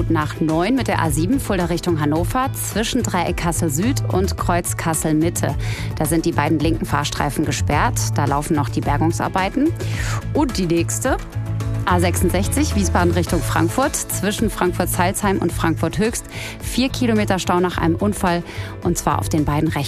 Minuten nach 9 mit der A7 Fulda Richtung Hannover zwischen Dreieck Kassel Süd und Kreuz Kassel Mitte. Da sind die beiden linken Fahrstreifen gesperrt. Da laufen noch die Bergungsarbeiten. Und die nächste, A66 Wiesbaden Richtung Frankfurt zwischen Frankfurt-Salzheim und Frankfurt Höchst. 4 Kilometer Stau nach einem Unfall und zwar auf den beiden rechten